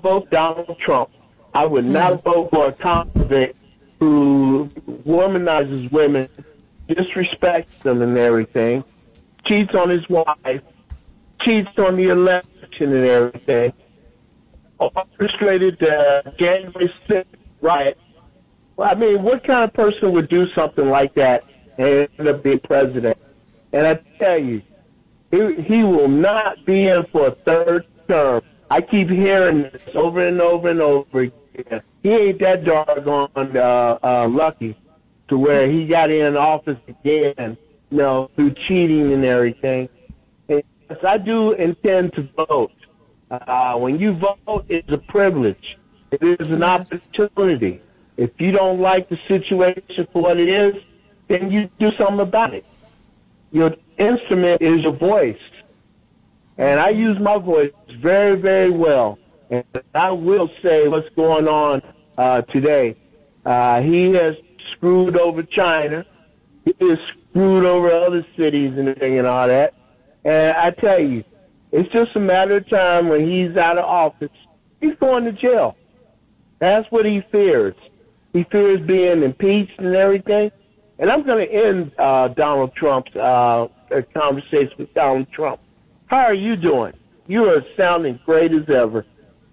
not vote Donald Trump. I would not vote for a convict who womanizes women, disrespects them and everything, cheats on his wife, cheats on the election and everything, orchestrated the January 6th riot. Well, I mean, what kind of person would do something like that and end up being president? And I tell you, he will not be in for a third term. I keep hearing this over and over and over again. He ain't that doggone lucky to where he got in office again, through cheating and everything. And yes, I do intend to vote. When you vote, it's a privilege. It is an opportunity. If you don't like the situation for what it is, then you do something about it. Your instrument is your voice. And I use my voice very, very well. And I will say what's going on today. He has screwed over China. He has screwed over other cities and all that. And I tell you, it's just a matter of time when he's out of office. He's going to jail. That's what he fears. He fears being impeached and everything. And I'm going to end Donald Trump's conversation with Donald Trump. How are you doing? You are sounding great as ever.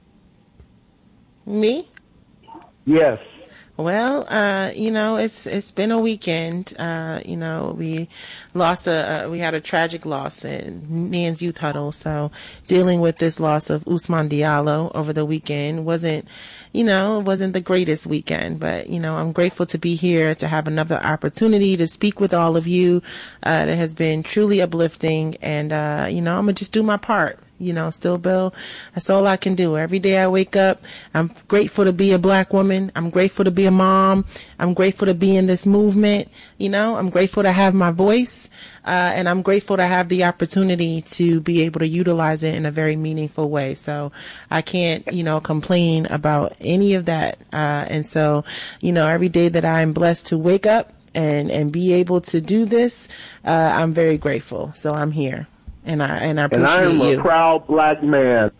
Me? Yes. Well, it's been a weekend. We lost we had a tragic loss in Nan's Youth Huddle. So dealing with this loss of Ousmane Diallo over the weekend wasn't the greatest weekend, but, I'm grateful to be here to have another opportunity to speak with all of you. That has been truly uplifting, and, I'm gonna just do my part. Still, Bill, that's all I can do. Every day I wake up, I'm grateful to be a black woman. I'm grateful to be a mom. I'm grateful to be in this movement. I'm grateful to have my voice. And I'm grateful to have the opportunity to be able to utilize it in a very meaningful way. So I can't, complain about any of that. And so, every day that I'm blessed to wake up and be able to do this, I'm very grateful. So I'm here. And I appreciate you. And I am a proud black man,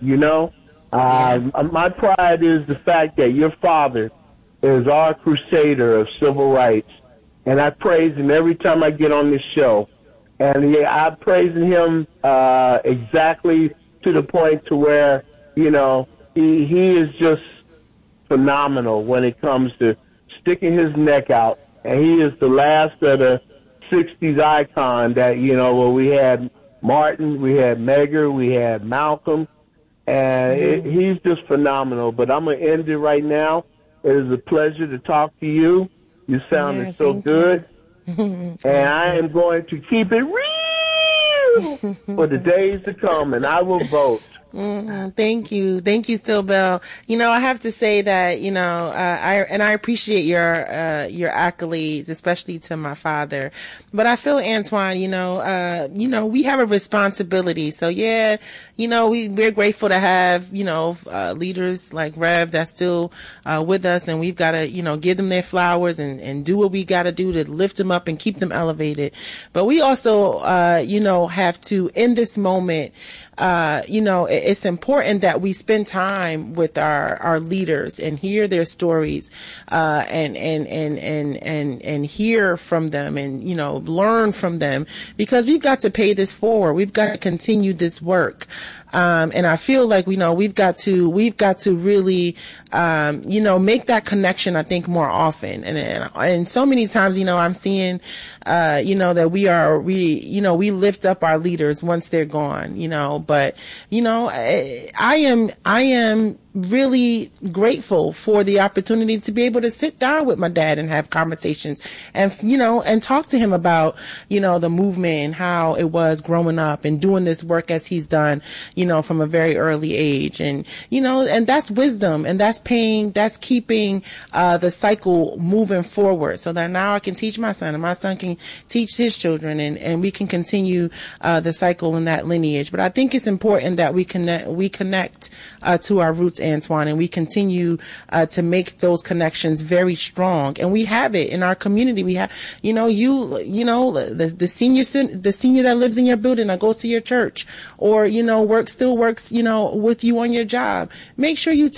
My pride is the fact that your father is our crusader of civil rights. And I praise him every time I get on this show. And I'm praising him exactly to the point to where, he is just phenomenal when it comes to sticking his neck out. And he is the last of the 60s icon that, where we had Martin, we had Medgar, we had Malcolm, and he's just phenomenal. But I'm going to end it right now. It is a pleasure to talk to you. You sounded so good. And I am going to keep it real for the days to come, and I will vote. Thank you, Still Bell. I have to say that I appreciate your accolades, especially to my father. But I feel, Antoine, we have a responsibility. So we're grateful to have leaders like Rev that's still with us, and we've got to give them their flowers and do what we got to do to lift them up and keep them elevated. But we also have to, in this moment, it's important that we spend time with our leaders and hear their stories, and hear from them and, learn from them, because we've got to pay this forward. We've got to continue this work. And I feel like, we've got to really, make that connection, I think, more often. And so many times, I'm seeing, that we lift up our leaders once they're gone, but, I am really grateful for the opportunity to be able to sit down with my dad and have conversations and, and talk to him about, the movement and how it was growing up and doing this work as he's done, from a very early age. And, and that's wisdom, and that's keeping, the cycle moving forward, so that now I can teach my son and my son can teach his children, and we can continue, the cycle in that lineage. But I think it's important that we connect to our roots, Antoine, and we continue to make those connections very strong. And we have it in our community. We have, the senior that lives in your building, that goes to your church, or still works with you on your job. Make sure you